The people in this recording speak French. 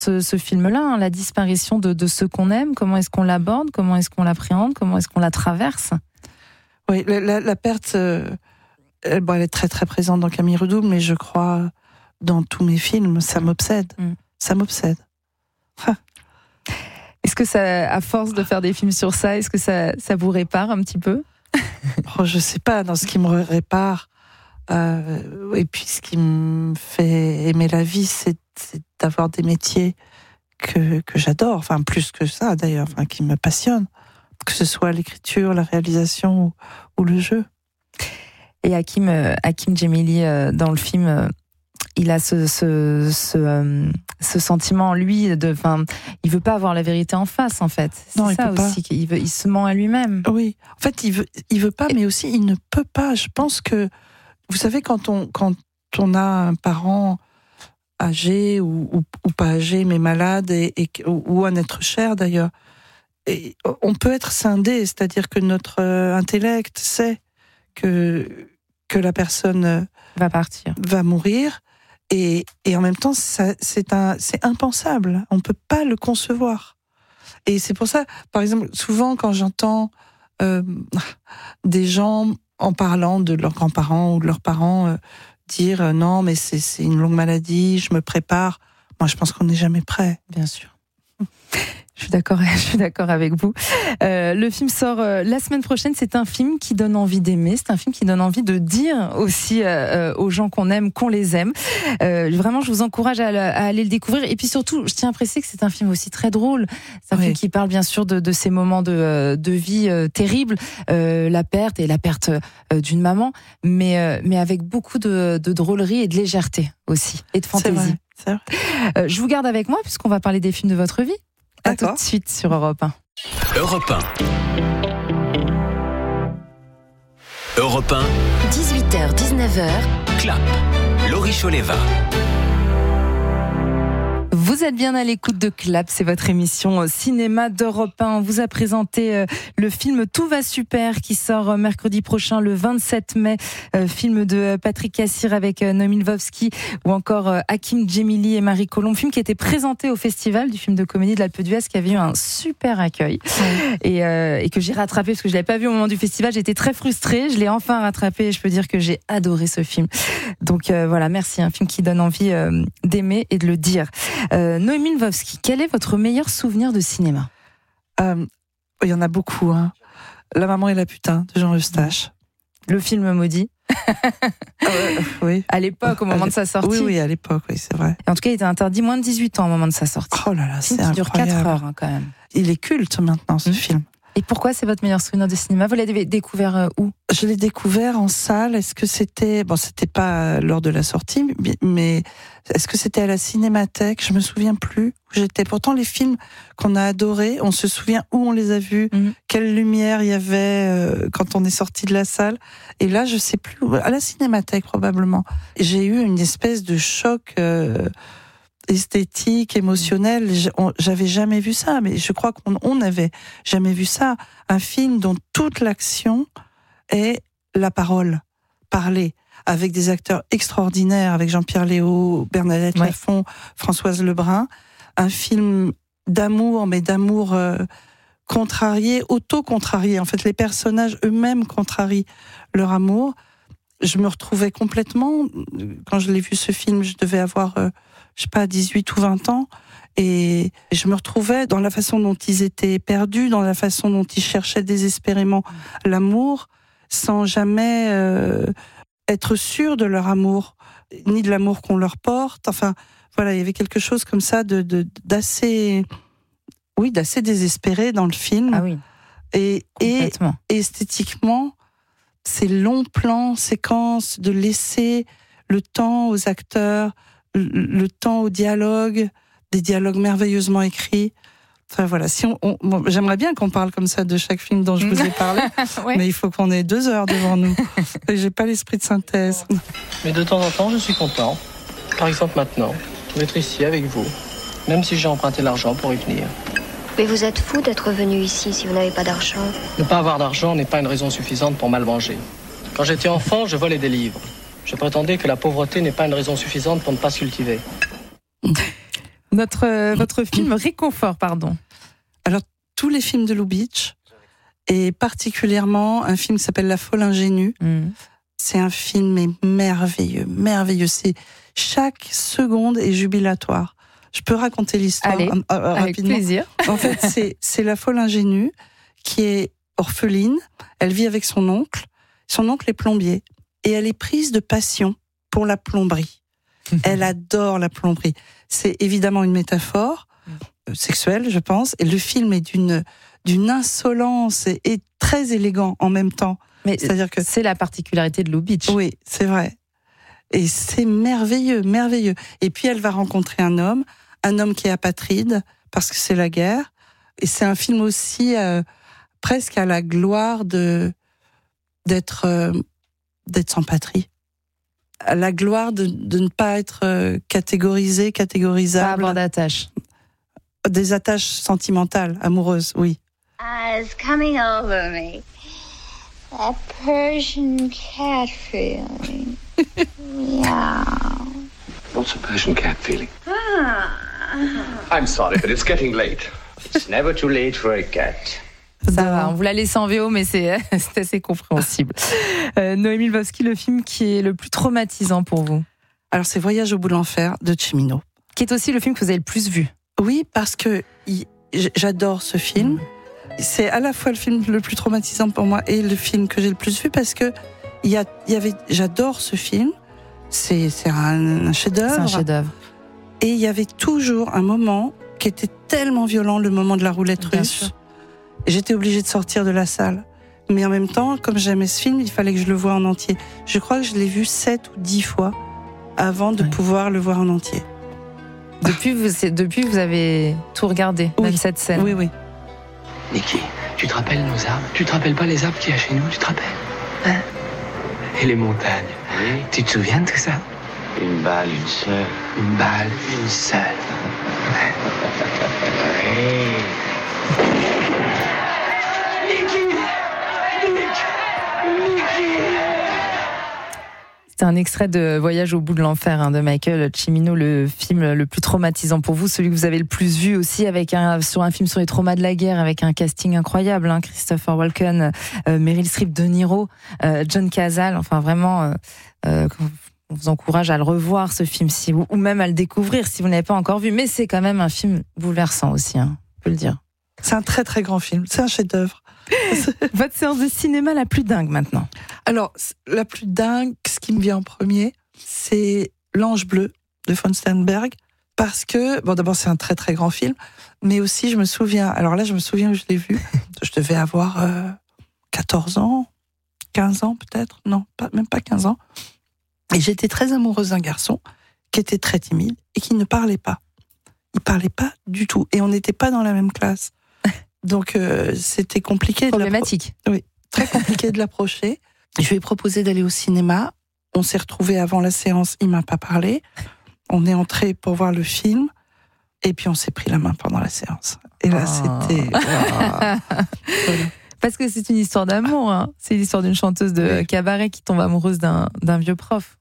Ce film-là, hein, la disparition de ceux qu'on aime, comment est-ce qu'on l'aborde, comment est-ce qu'on l'appréhende, comment est-ce qu'on la traverse? Oui, la perte, elle est très très présente dans Camille Redouble, mais je crois dans tous mes films, ça m'obsède. Ça m'obsède. Est-ce que ça, à force de faire des films sur ça, est-ce que ça vous répare un petit peu? Je sais pas, dans ce qui me répare. Et puis ce qui me fait aimer la vie, c'est d'avoir des métiers que j'adore, enfin plus que ça d'ailleurs, enfin qui me passionnent, que ce soit l'écriture, la réalisation ou le jeu. Et Hakim Djemili, dans le film, il a ce sentiment en lui il veut pas avoir la vérité en face, en fait. C'est non, ça aussi, il se ment à lui-même. Oui, en fait, il veut pas, mais aussi il ne peut pas. Je pense que, vous savez, quand on a un parent âgé ou pas âgé, mais malade, ou un être cher d'ailleurs, et on peut être scindé, c'est-à-dire que notre intellect sait que la personne va partir, va mourir, et en même temps c'est impensable, on peut pas le concevoir. Et c'est pour ça, par exemple, souvent quand j'entends des gens en parlant de leurs grands-parents ou de leurs parents dire non mais c'est une longue maladie, je me prépare, moi je pense qu'on n'est jamais prêt. Bien sûr. Je suis d'accord avec vous. Le film sort la semaine prochaine. C'est un film qui donne envie d'aimer. C'est un film qui donne envie de dire aussi aux gens qu'on aime, qu'on les aime. Vraiment, je vous encourage à aller le découvrir. Et puis surtout, je tiens à préciser que c'est un film aussi très drôle. C'est un film qui parle bien sûr de ces moments de vie terribles, la perte d'une maman, mais avec beaucoup de drôlerie et de légèreté aussi, et de fantaisie. C'est vrai. Je vous garde avec moi puisqu'on va parler des films de votre vie. À tout de suite sur Europe 1. Europe 1. Europe 1. 18h, 19h. Clap. Laurie Choleva. Vous êtes bien à l'écoute de Clap, c'est votre émission cinéma d'Europe 1. On vous a présenté le film Tout va super qui sort mercredi prochain, le 27 mai. Film de Patrick Cassir avec Noémie Lvovsky ou encore Hakim Djemili et Marie Colomb. Film qui était présenté au festival du film de comédie de l'Alpe d'Huez, qui avait eu un super accueil et que j'ai rattrapé parce que je l'avais pas vu au moment du festival. J'étais très frustrée, je l'ai enfin rattrapé et je peux dire que j'ai adoré ce film. Donc voilà, merci, un film qui donne envie d'aimer et de le dire. Noémie Lvovsky, quel est votre meilleur souvenir de cinéma? Il y en a beaucoup. La maman et la putain de Jean Eustache. Le film maudit. Oui. À l'époque, au moment de sa sortie. Oui, à l'époque, oui, c'est vrai. Et en tout cas, il était interdit moins de 18 ans au moment de sa sortie. Oh là là, c'est incroyable. Qui dure 4 heures quand même. Il est culte maintenant, ce film. Et pourquoi c'est votre meilleur souvenir de cinéma? Vous l'avez découvert où? Je l'ai découvert en salle. Est-ce que c'était... Bon, c'était pas lors de la sortie, mais est-ce que c'était à la Cinémathèque? Je me souviens plus où j'étais. Pourtant, les films qu'on a adorés, on se souvient où on les a vus, quelle lumière il y avait quand on est sorti de la salle. Et là, je sais plus où. À la Cinémathèque, probablement. J'ai eu une espèce de choc... esthétique, émotionnel, j'avais jamais vu ça, mais je crois qu'on n'avait jamais vu ça. Un film dont toute l'action est la parole, parler, avec des acteurs extraordinaires, avec Jean-Pierre Léaud, Bernadette Lafont, Françoise Lebrun. Un film d'amour, mais d'amour contrarié, auto-contrarié. En fait, les personnages eux-mêmes contrarient leur amour. Je me retrouvais complètement, quand je l'ai vu ce film, je devais avoir... je sais pas, 18 ou 20 ans, et je me retrouvais dans la façon dont ils étaient perdus, dans la façon dont ils cherchaient désespérément l'amour, sans jamais être sûrs de leur amour, ni de l'amour qu'on leur porte. Enfin, voilà, il y avait quelque chose comme ça d'assez désespéré dans le film. Ah oui. Et esthétiquement, ces longs plans, séquences, de laisser le temps aux acteurs, le temps au dialogue, des dialogues merveilleusement écrits. Enfin voilà, j'aimerais bien qu'on parle comme ça de chaque film dont je vous ai parlé, mais il faut qu'on ait 2 heures devant nous. Et j'ai pas l'esprit de synthèse. Mais de temps en temps, je suis content. Par exemple maintenant, d'être ici avec vous, même si j'ai emprunté l'argent pour y venir. Mais vous êtes fou d'être venu ici si vous n'avez pas d'argent. Ne pas avoir d'argent n'est pas une raison suffisante pour mal venger. Quand j'étais enfant, je volais des livres. Je prétendais que la pauvreté n'est pas une raison suffisante pour ne pas se cultiver. Votre film réconfort, pardon. Alors, tous les films de Lubitsch, et particulièrement un film qui s'appelle La folle ingénue. C'est un film merveilleux, merveilleux. Chaque seconde est jubilatoire. Je peux raconter l'histoire rapidement. Avec plaisir. En fait, c'est la folle ingénue qui est orpheline. Elle vit avec son oncle. Son oncle est plombier. Et elle est prise de passion pour la plomberie. Elle adore la plomberie. C'est évidemment une métaphore sexuelle, je pense. Et le film est d'une insolence et très élégant en même temps. Mais c'est-à-dire que c'est la particularité de Lubitsch. Oui, c'est vrai. Et c'est merveilleux, merveilleux. Et puis elle va rencontrer un homme qui est apatride parce que c'est la guerre. Et c'est un film aussi presque à la gloire d'être sans patrie. À la gloire de ne pas être catégorisable. Pas avoir d'attache. Des attaches sentimentales, amoureuses, oui. It's coming over me. That Persian cat feeling. Yeah. What's a Persian cat feeling? I'm sorry, but it's getting late. It's never too late for a cat. Ça va, on vous l'a laissé en VO, mais c'est assez compréhensible. Noémie Lvovsky, le film qui est le plus traumatisant pour vous? Alors, c'est Voyage au bout de l'enfer de Cimino. Qui est aussi le film que vous avez le plus vu? Oui, parce que j'adore ce film. C'est à la fois le film le plus traumatisant pour moi et le film que j'ai le plus vu parce que j'adore ce film. C'est un chef-d'œuvre. C'est un chef-d'œuvre. Et il y avait toujours un moment qui était tellement violent, le moment de la roulette russe. J'étais obligée de sortir de la salle. Mais en même temps, comme j'aimais ce film, il fallait que je le voie en entier. Je crois que je l'ai vu 7 ou 10 fois avant de pouvoir le voir en entier. Depuis, vous avez tout regardé, même cette scène. Oui, oui. Niki, tu te rappelles nos arbres? Tu te rappelles pas les arbres qu'il y a chez nous? Tu te rappelles? Hein? Et les montagnes? Oui. Tu te souviens de tout ça? Une balle, une seule. Une balle, une seule. C'est un extrait de Voyage au bout de l'enfer de Michael Cimino, le film le plus traumatisant pour vous, celui que vous avez le plus vu aussi sur un film sur les traumas de la guerre avec un casting incroyable, Christopher Walken, Meryl Streep, De Niro, John Cazale, enfin vraiment, on vous encourage à le revoir ce film ou même à le découvrir si vous ne l'avez pas encore vu, mais c'est quand même un film bouleversant aussi, on peut le dire. C'est un très très grand film, c'est un chef-d'œuvre. Votre séance de cinéma la plus dingue maintenant? Alors, la plus dingue, ce qui me vient en premier, c'est L'Ange bleu de von Sternberg, parce que, bon, d'abord c'est un très très grand film, mais aussi je me souviens où je l'ai vu, je devais avoir 14 ans, 15 ans peut-être, non, même pas 15 ans, et j'étais très amoureuse d'un garçon qui était très timide et qui ne parlait pas. Il parlait pas du tout, et on n'était pas dans la même classe. Donc c'était compliqué. Problématique. Oui, très compliqué de l'approcher. Je lui ai proposé d'aller au cinéma. On s'est retrouvés avant la séance, il m'a pas parlé. On est entrés pour voir le film. Et puis on s'est pris la main pendant la séance. Et là, c'était... Voilà. Parce que c'est une histoire d'amour. C'est l'histoire d'une chanteuse de cabaret qui tombe amoureuse d'un vieux prof.